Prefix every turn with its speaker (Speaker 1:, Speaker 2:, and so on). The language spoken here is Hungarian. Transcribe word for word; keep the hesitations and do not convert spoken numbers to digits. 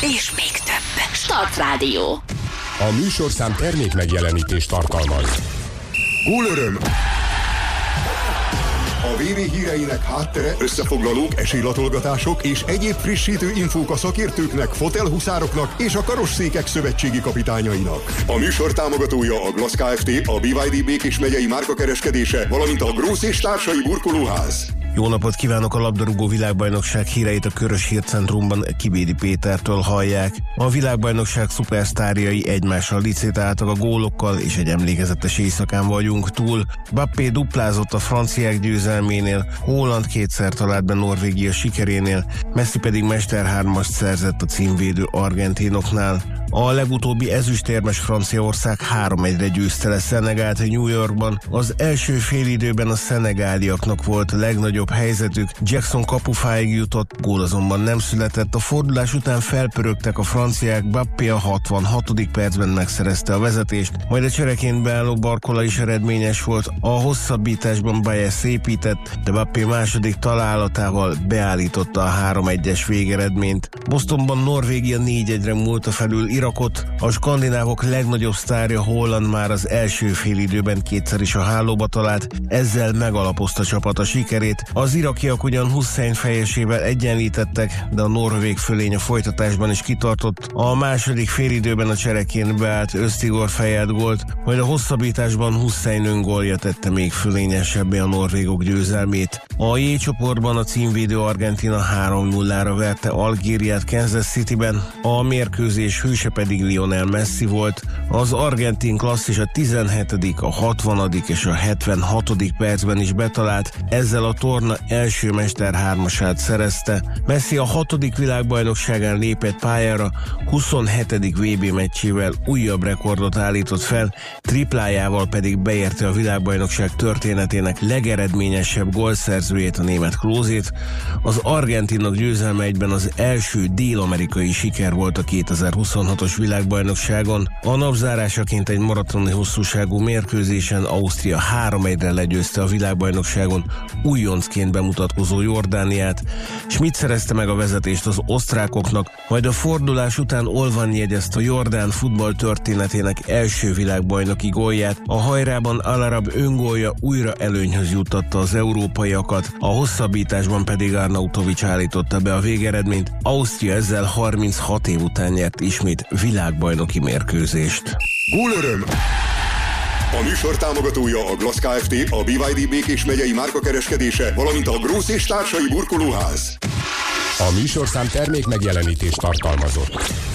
Speaker 1: és még több. Start Rádió.
Speaker 2: A műsorszám termék megjelenítést tartalmaz.
Speaker 3: Gólöröm! A vé vé híreinek háttere, összefoglalók, esélylatolgatások és egyéb frissítő infók a szakértőknek, fotelhuszároknak és a karosszékek szövetségi kapitányainak. A műsor támogatója a Glass Kft., a bé vé dé Békés megyei márkakereskedése, valamint a Grósz és társai burkolóház.
Speaker 4: Jó napot kívánok! A labdarúgó világbajnokság híreit a Körös Hírcentrumban Kibédi Pétertől hallják. A világbajnokság szupersztárjai egymással licitáltak a gólokkal, és egy emlékezetes éjszakán vagyunk túl. Mbappé duplázott a franciák győzelménél, Haaland kétszer talált be Norvégia sikerénél, Messi pedig mesterhármast szerzett a címvédő argentinoknál. A legutóbbi ezüstérmes Franciaország három egyre győzte le Szenegált New Yorkban. Az első félidőben a szenegáliaknak volt a legnagyobb helyzetük, Jackson kapufáig jutott, gól azonban nem született. A fordulás után felpörögtek a franciák, Mbappé a hatvanhatodik percben megszerezte a vezetést, majd a csereként beálló Barcola is eredményes volt, a hosszabbításban Baye szépített, de Mbappé második találatával beállította a három egyes végeredményt. Bostonban Norvégia négy egyre múlta felül Irakot, a skandinávok legnagyobb sztárja Haaland már az első félidőben kétszer is a hálóba talált, ezzel megalapozta csapat a sikerét. Az irakiak ugyan Hussein fejesével egyenlítettek, de a norvég fölény a folytatásban is kitartott. A második félidőben a csereként beállt Öztigor fejelt gólt, majd a hosszabbításban Hussein öngólja tette még fölényesebbé a norvégok győzelmét. A J csoportban a címvédő Argentina három nullára verte Algériát Kansas Cityben, a mérkőzés hőse pedig Lionel Messi volt. Az argentin klasszis a tizenhetedik, a hatvanadik és a hetvenhatodik percben is betalált, ezzel a torna első mesterhármasát szerezte. Messi a hatodik világbajnokságán lépett pályára, huszonhetedik vé bé meccsével újabb rekordot állított fel, triplájával pedig beérte a világbajnokság történetének legeredményesebb gólszerzőjét, a német Klózét. Az argentinok győzelme egyben az első dél-amerikai siker volt a kétezer-huszonhatos világbajnokságon. A napzárásaként egy maratoni hosszúságú mérkőzésen Ausztria három egyre legyőzte a világbajnokságon újoncként bemutatkozó Jordániát. Schmidt szerezte meg a vezetést az osztrákoknak, majd a fordulás után Olvan jegyezte a jordán futball történetének első világbajnoki gólját. A hajrában Al-Arab öngólja újra előnyhöz juttatta az európaiakat, a hosszabbításban pedig Arnautovic állította be a végeredményt. Ausztria ezzel harminchat év után nyert ismét világbajnoki mérkőzést.
Speaker 3: Gólöröm! A műsor támogatója a Glass Kft., a bé vé dé Békés megyei márkakereskedése, valamint a Grósz és társai burkolóház.
Speaker 2: A műsorszám termék megjelenítést tartalmazott.